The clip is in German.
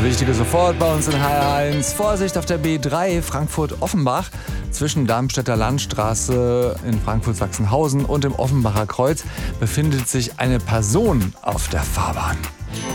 Wichtige sofort bei uns in HR1. Vorsicht auf der B3 Frankfurt-Offenbach. Zwischen Darmstädter Landstraße in Frankfurt-Sachsenhausen und dem Offenbacher Kreuz befindet sich eine Person auf der Fahrbahn.